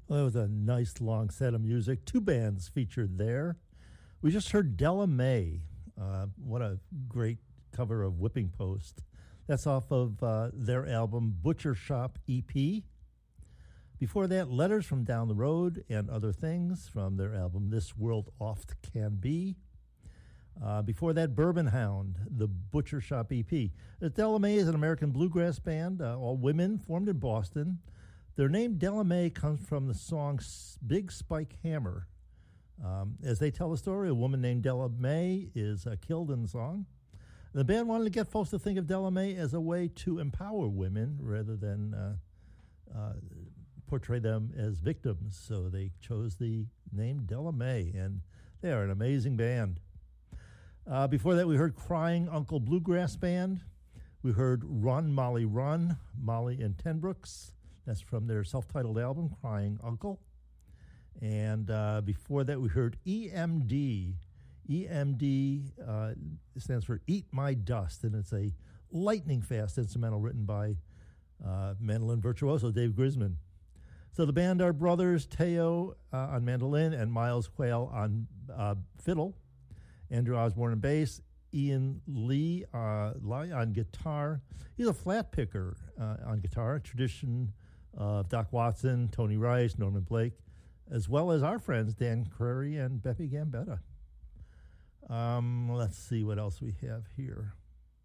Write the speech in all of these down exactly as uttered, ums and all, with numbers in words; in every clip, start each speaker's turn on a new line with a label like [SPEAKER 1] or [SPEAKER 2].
[SPEAKER 1] Well, that was a nice long set of music. Two bands featured there. We just heard Della Mae. Uh, what a great cover of Whipping Post. That's off of uh, their album Butcher Shop E P. Before that, Letters from Down the Road and Other Things from their album This World Oft Can Be. Uh, before that, Bourbon Hound, the Butcher Shop E P. Della Mae is an American bluegrass band, uh, all women, formed in Boston. Their name, Della Mae, comes from the song Big Spike Hammer. Um, as they tell the story, a woman named Della Mae is uh, killed in the song. The band wanted to get folks to think of Della Mae as a way to empower women rather than uh, uh, portray them as victims. So they chose the name Della Mae, and they are an amazing band. Uh, before that, we heard Crying Uncle Bluegrass Band. We heard Run, Molly, Run, Molly and Ten Brooks. That's from their self-titled album, Crying Uncle. And uh, before that, we heard E M D. E M D uh, stands for Eat My Dust, and it's a lightning-fast instrumental written by uh, mandolin virtuoso Dave Grisman. So the band are brothers Teo uh, on mandolin and Miles Quayle on uh, fiddle. Andrew Osborne on bass, Ian Lee uh, on guitar. He's a flat picker uh, on guitar, tradition of Doc Watson, Tony Rice, Norman Blake, as well as our friends Dan Crary and Beppe Gambetta. Um, let's see what else we have here.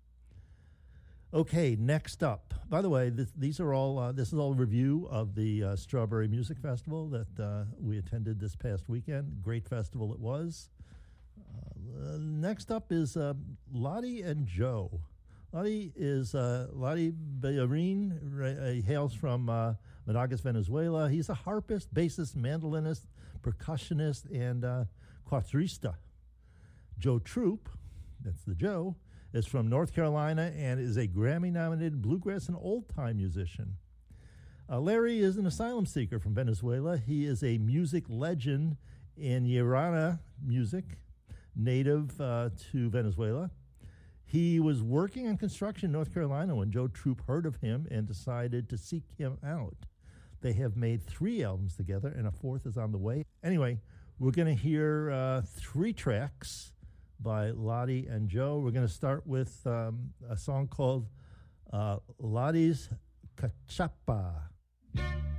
[SPEAKER 1] Okay, next up. By the way, this, these are all. Uh, this is all a review of the uh, Strawberry Music Festival that uh, we attended this past weekend. Great festival it was. Uh, next up is uh, Lottie and Joe. Lottie is uh, Lottie Bayarin. He hails from uh, Monagas, Venezuela. He's a harpist, bassist, mandolinist, percussionist, and uh, cuatrista. Joe Troop, that's the Joe, is from North Carolina and is a Grammy-nominated bluegrass and old-time musician. Uh, Larry is an asylum seeker from Venezuela. He is a music legend in Llana music, native uh, to Venezuela. He was working in construction in North Carolina when Joe Troop heard of him and decided to seek him out. They have made three albums together, and a fourth is on the way. Anyway, we're going to hear uh, three tracks by Lottie and Joe. We're going to start with um, a song called uh, Lottie's Cachapa.